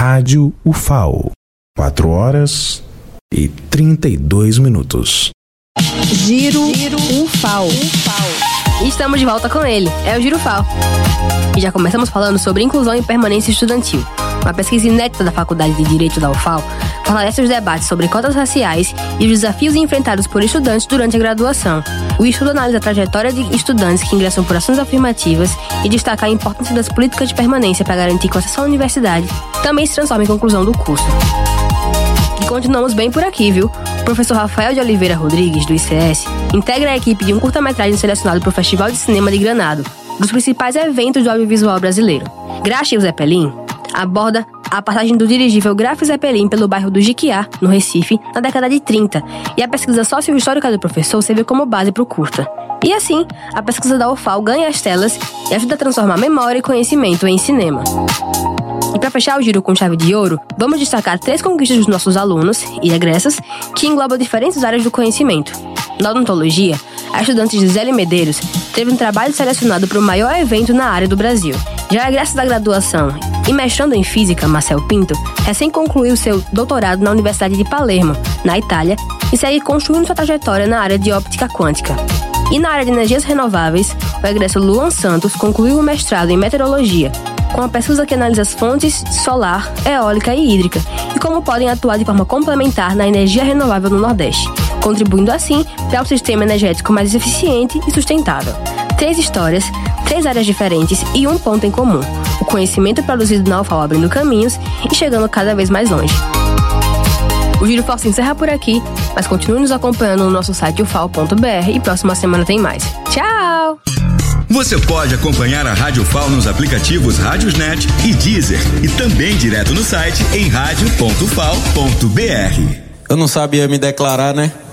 Rádio UFAO. 4h32. Giro UFAO. E estamos de volta com ele, é o Giro UFAO. E já começamos falando sobre inclusão e permanência estudantil. Uma pesquisa inédita da Faculdade de Direito da UFAO fortalece os debates sobre cotas raciais e os desafios enfrentados por estudantes durante a graduação. O estudo analisa a trajetória de estudantes que ingressam por ações afirmativas e destaca a importância das políticas de permanência para garantir que o acesso à universidade também se transforme em conclusão do curso. E continuamos bem por aqui, viu? O professor Rafael de Oliveira Rodrigues, do ICS, integra a equipe de um curta-metragem selecionado para o Festival de Cinema de Gramado, dos principais eventos do audiovisual brasileiro. Graxa e o Zeppelin aborda a passagem do dirigível Graxa e Zeppelin pelo bairro do Jiquiá, no Recife, na década de 30, e a pesquisa socio-histórica do professor serviu como base para o curta. E assim, a pesquisa da UFAO ganha as telas e ajuda a transformar memória e conhecimento em cinema. E para fechar o giro com chave de ouro, vamos destacar 3 conquistas dos nossos alunos e egressas que englobam diferentes áreas do conhecimento. Na odontologia, a estudante Gisele Medeiros teve um trabalho selecionado para o maior evento na área do Brasil. Já a egressa da graduação e mestrando em física, Marcel Pinto, recém concluiu seu doutorado na Universidade de Palermo, na Itália, e segue construindo sua trajetória na área de óptica quântica. E na área de energias renováveis, o egresso Luan Santos concluiu o mestrado em meteorologia, com a pesquisa que analisa as fontes solar, eólica e hídrica e como podem atuar de forma complementar na energia renovável no Nordeste, contribuindo assim para um sistema energético mais eficiente e sustentável. 3 histórias, 3 áreas diferentes e um ponto em comum: o conhecimento produzido na UFAO abrindo caminhos e chegando cada vez mais longe. O Giro UFAO se encerra por aqui, mas continue nos acompanhando no nosso site ufao.br e próxima semana tem mais. Tchau! Você pode acompanhar a Rádio UFAO nos aplicativos Rádiosnet e Deezer e também direto no site em radio.ufao.br. Eu não sabia me declarar, né?